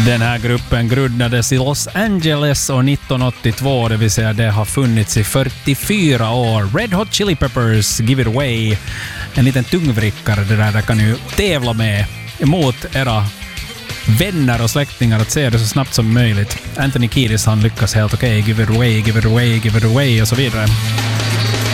Den här gruppen grundades i Los Angeles år 1982, det vill säga det har funnits i 44 år. Red Hot Chili Peppers, Give It Away. En liten tungvrickare det där kan ni tävla med emot era vänner och släktingar att se det så snabbt som möjligt. Anthony Kiedis han lyckas helt okej. Give it away, give it away, give it away och så vidare.